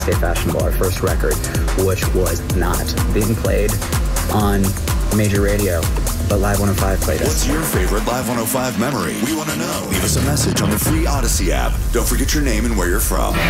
Stay Fashionable, our first record, which was not being played on major radio, but Live 105 played it. What's your favorite Live 105 memory? We want to know. Leave us a message on the free Odyssey app. Don't forget your name and where you're from.